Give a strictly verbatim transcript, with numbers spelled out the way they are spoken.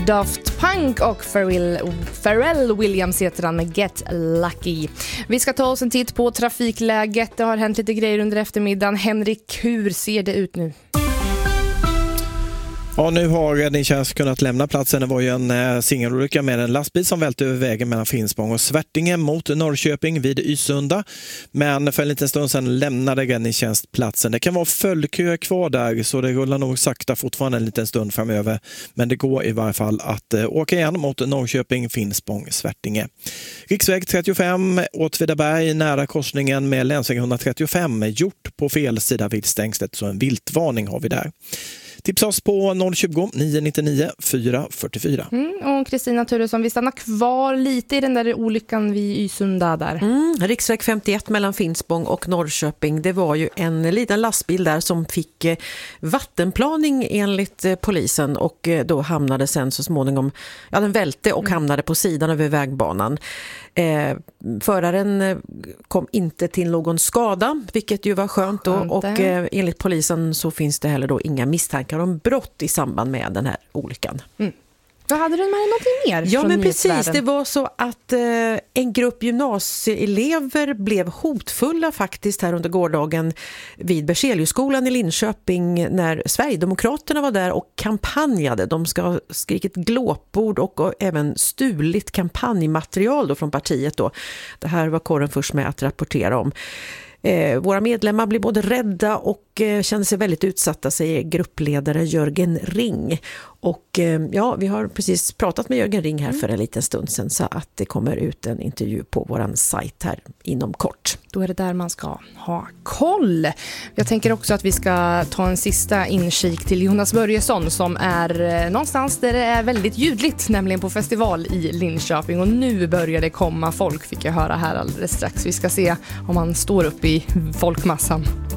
Daft Punk och Pharrell, Pharrell Williams heter han med Get Lucky. Vi ska ta oss en titt på trafikläget. Det har hänt lite grejer under eftermiddagen. Henrik, hur ser det ut nu? Ja, nu har räddningstjänst kunnat lämna platsen. Det var ju en eh, singelolycka med en lastbil som välte över vägen mellan Finspång och Svärtinge mot Norrköping vid Ysunda. Men för en liten stund sedan lämnade räddningstjänst platsen. Det kan vara följdkö kvar där, så det rullar nog sakta fortfarande en liten stund framöver. Men det går i varje fall att eh, åka igen mot Norrköping, Finspång, Svärtinge. Riksväg trettiofem, Åtvidaberg, nära korsningen med länsväg etthundratrettiofem, gjort på fel sida vid stängslet, så en viltvarning har vi där. Tipsa oss på noll tjugo, nio nio nio, fyra fyra fyra. Mm, och Kristina Turesson, vi stannar kvar lite i den där olyckan vid Ysunda där. Mm, riksväg femtioett mellan Finspång och Norrköping. Det var ju en liten lastbil där som fick eh, vattenplaning enligt eh, polisen, och eh, då hamnade sen så småningom, ja den välte och mm. hamnade på sidan över vägbanan. Eh, föraren eh, kom inte till någon skada, vilket ju var skönt då, och eh, enligt polisen så finns det heller då inga misstankar om brott i samband med den här olyckan. Mm. Vad hade du med någonting mer? Ja, men precis. Det var så att eh, en grupp gymnasieelever blev hotfulla faktiskt här under gårdagen vid Berzeliusskolan i Linköping när Sverigedemokraterna var där och kampanjade. De ska ha skrikit glåpord och, och även stulit kampanjmaterial då från partiet då. Det här var kåren först med att rapportera om. Eh, våra medlemmar blir både rädda och eh, känner sig väldigt utsatta, säger gruppledare Jörgen Ring. Och eh, ja, vi har precis pratat med Jörgen Ring här för en liten stund sedan, så att det kommer ut en intervju på våran sajt här inom kort. Då är det där man ska ha koll. Jag tänker också att vi ska ta en sista inkik till Jonas Börjesson som är eh, någonstans där det är väldigt ljudligt, nämligen på festival i Linköping. Och nu börjar det komma folk, fick jag höra här alldeles strax. Vi ska se om han står upp i folkmassan.